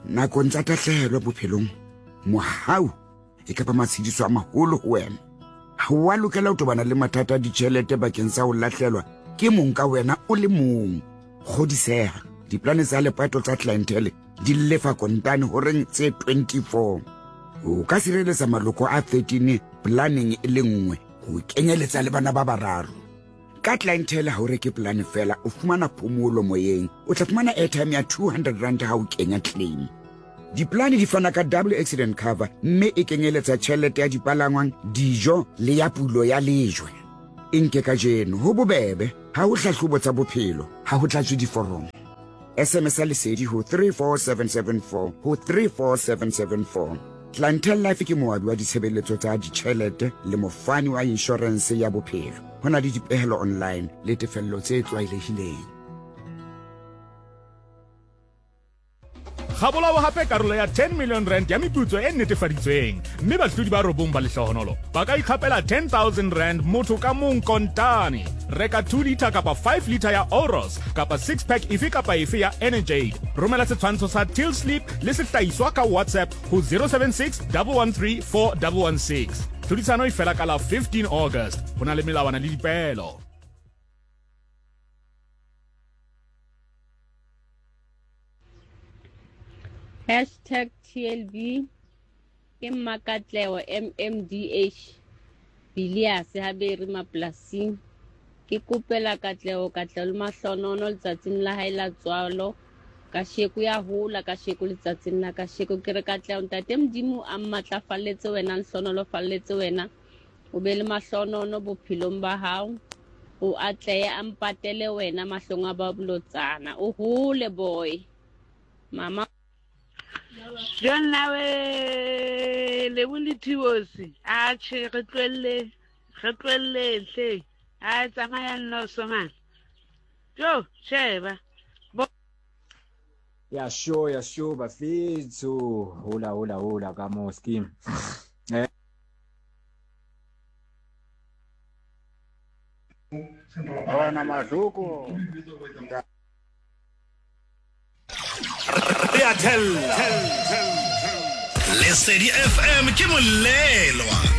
nakong tsa tahlehelo bophelong mohau e ka ba matshidiso a maholo ho wena. Ha wa lokela ho tobana le mathata a ditjhelete bakeng sa ho lahlelwa ke mong ka wena o le mong. Kgodiseha, diplane tsa lepato tsa clientele di lefa kontane horeng tse 24. O ka sireletsa maloko a 13 planning e le nngwe ho kenyeletsa le bana ba bararo. Ka clientele ha o reke plan fela o fumana phomolo moyeng, o tla fumana airtime ya 200 rand ha o kenya claim. Diplane di fana ka double accident cover mme e kenyeletsa tjhelete ya dipalangwang, dijo le ya pulo ya lejwe. Inke ka jeno ho bobebe ha ho hlahlobo tsa bophelo ha ho tlatswe diforomo. SMS lesedi ho 34774 ho 34774. Clientele Life ke moabi wa ditshebeletso tsa ditjhelete le mofani wa insurance ya bophelo. Hona le dipehelo online le tefello tse tlwaelehileng. Gabolawa hape karolo ya 10 million rand ya meputso e netefaditsweng mme bahlodi ba robong ba lehlohonolo ba ka ikgapela 10,000 rand motho ka mong kontane. Reka 2 liter kapa 5 liter ya Oros kapa 6 pack efe kapa efe ya Energade. Romela setshwantsho sa Till Sleep le sehlahiswa ka WhatsApp ho 076 113 4116. Tlhodisano e fela ka la 15 August. Hona le melawana le dipehelo. #TLB ke Makatleo MMDH Bilias Haberi Maplasing ke kopela Katleo le mahlonono letsatsing la hae la tswalo ka sheku ya hola ka sheku letsatsing la ka sheku ke re Katleo ntate Modimo a mmatlafalletse wena lehlonono falletse wena o be le mahlonono bophelong ba hao o atlehe a mpatele wena mahlong a ba bulotsana o hole boy mama Jona we le bolithibosi a tshwe re tlwelle hle a tsamaya nno somana jo sheba ya sure bafethu hola ka mo scheme Ona mazuko Lesedi FM ke molelwa